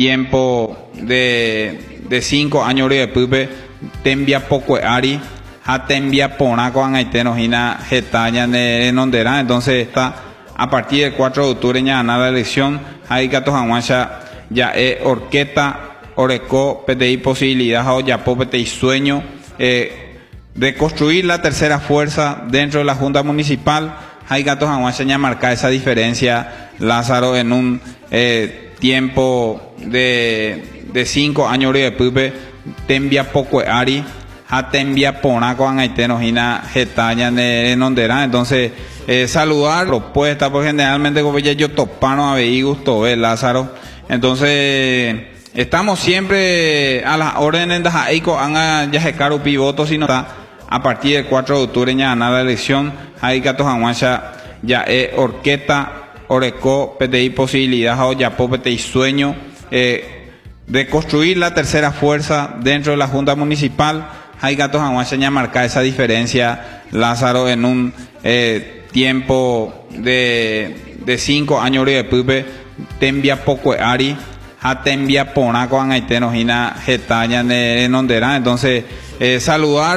tiempo de 5 años de pupe tembia poco ari ha tembia pona con aiteno hina getaña de nondera. Entonces está a partir del 4 de octubre ya nada la elección hay gatos aguancha ya orquesta oreco PTI posibilidad o ya PTI sueño de construir la tercera fuerza dentro de la Junta Municipal. Hay gatos aguancha ya marcar esa diferencia, Lázaro, en un tiempo de 5 años de pupe tembia poco ari ha tembia pona con aiteno hina getaña de nondera. Entonces saludar propuesta porque generalmente como ya yo topano a veí gusto Lázaro. Entonces estamos siempre a las órdenes de Jaico anga ya caro pivoto sino está a partir del 4 de octubre ya nada la elección hay gatos aguancha ya orquesta oreco PTI posibilidad o ya PTI sueño de construir la tercera fuerza dentro de la Junta Municipal. Hay gatos aguancha ya marcar esa diferencia, Lázaro, en un tiempo de 5 años de pupe tembia poco ari ha tembia pona con aiteno hina getaña de nondera. Entonces saludar